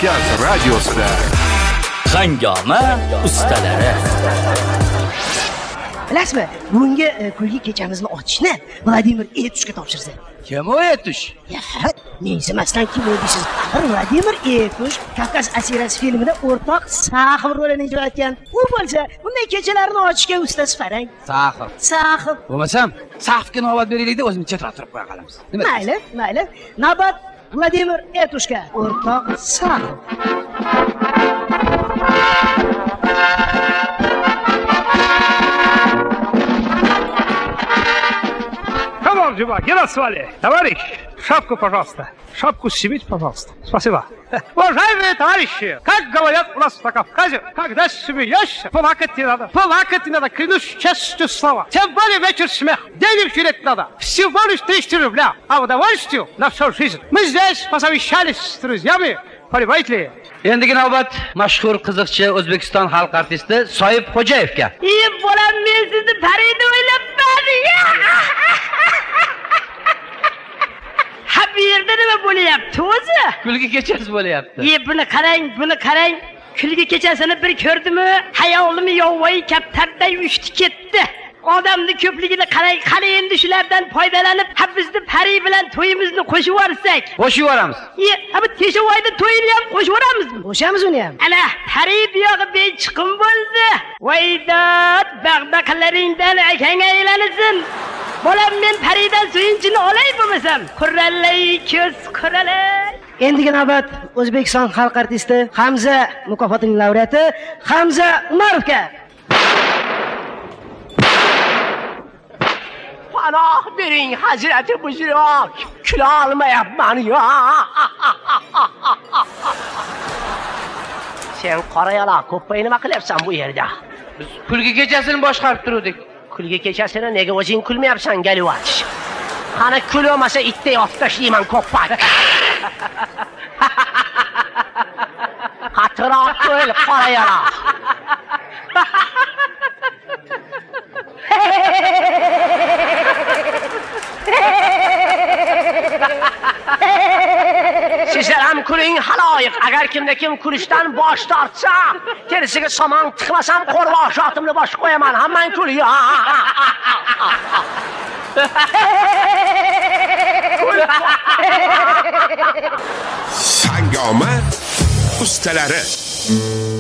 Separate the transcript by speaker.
Speaker 1: Kavkaz radiosida
Speaker 2: Hangoma ustalari.
Speaker 3: Bilasizmi, bunga kulgi kechamizni ochishni Vladimir Etushga topshirsa.
Speaker 2: Kim o Etush?
Speaker 3: Mensimasdan kim deysiz? Vladimir Etush Kavkaz asirasi filmida o'rtoq Saxov rolini ijro etgan. U bo'lsa, bunday kechalarni ochishga ustasi farang. Saxov.
Speaker 2: Bo'lmasam, Saxovga navbat beraylik-da, o'zimiz chetroq turib qo'ya qolamiz. Nima?
Speaker 3: Mayli. Navbat Vladimir Etushga, o'rtoq Saxov.
Speaker 4: Герасвали, товарищ, шапку, пожалуйста. Шапку снимите, пожалуйста. Спасибо. Уважаемые товарищи, как говорят у нас на Кавказе, когда смеешься, плакать не надо. Плакать не надо, клянусь честью слова. Тем более вечер смех. Денег жалеть надо. Всего лишь 300 рубля, а удовольствие на всю жизнь. Мы здесь посовещались с друзьями, понимаете ли?
Speaker 2: Endigi navbat mashhur qiziqchi O'zbekiston xalq artisti Soyib Xo'jayevga.
Speaker 3: Bolam, men sizni Farida o'ylabman. Bu yerda nima bo'lyapti o'zi?
Speaker 2: Kulgi kechasi bo'lyapti.
Speaker 3: Buni qarang. Kulgi kechasini bir ko'rdimi, hayolim yovvoyi kaptarday uchdi ketdi. Odamning ko'pligini qarang, qani endi shulardan foydalanib, bizni Pari bilan to'yimizni qo'shib yuborsak.
Speaker 2: Qo'shib yuboramiz.
Speaker 3: Bu Teshovoyda to'yini ham qo'shib yuboramizmi? Qo'shamiz uni ham. Ana, Pari buyog'i bechiqim bo'ldi. Voydat, baqbaqalaringdan akang aylanasin. Bolam, men Paridan suyunchini olay bo'lmasam. Qurrallay ko'z qurralay. Endigi navbat O'zbekiston xalq artisti Hamza mukofotining laureati Hamza Umarovga.
Speaker 5: Panoh bering Hazrati Buzruk. Kula olmayapman yo. Sen qora yaloq ko'pay nima qilyapsan bu yerda?
Speaker 2: Biz kulgi kechasini boshqarib turdik.
Speaker 5: Kulgi kechasini nega o'zing kulmayapsan, Galivat? Qani kulmasa itday otib tashlayman ko'ppak. Qatroq qo'l qora yaloq. Sizlar ham kuling haloyiq. Agar kimda kim kulishdan bosh tortsa, terisiga somon tiqmasam qo'rvosh otimni bosh qo'yaman. Hammang kuling.
Speaker 1: Hangoma ustalari.